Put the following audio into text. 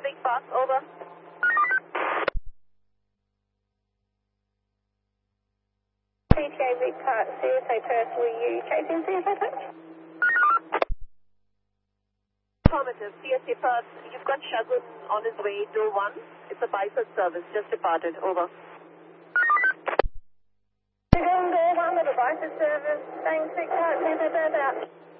Big Bus, over. PTA Big Park, CSA Perth, were you chasing CSA Perth? Affirmative, CSA Perth, you've got Shagun on his way, door 1. It's a bicep service, just departed, over. Shagun, door 1 with a bicep service, saying Big Park, CSA Perth out.